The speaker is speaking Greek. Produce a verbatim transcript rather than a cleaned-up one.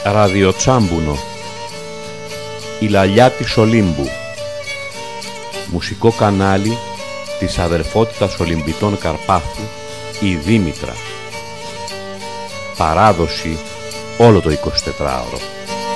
Ραδιοτσάμπουνο, η λαλιά της Ολύμπου, μουσικό κανάλι της αδελφότητας Ολυμπητών Καρπάθου, η Δήμητρα. Παράδοση όλο το εικοσιτετράωρο.